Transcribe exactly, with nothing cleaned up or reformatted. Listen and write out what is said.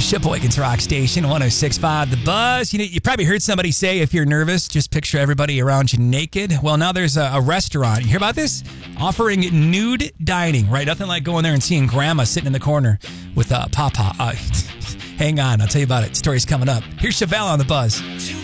Sheboygan's Rock Station, one oh six point five The Buzz. You know, you probably heard somebody say, if you're nervous, just picture everybody around you naked. Well, now there's a, a restaurant. You hear about this? Offering nude dining, right? Nothing like going there and seeing grandma sitting in the corner with uh, Papa. Uh, hang on, I'll tell you about it. Story's coming up. Here's Chevelle on The Buzz.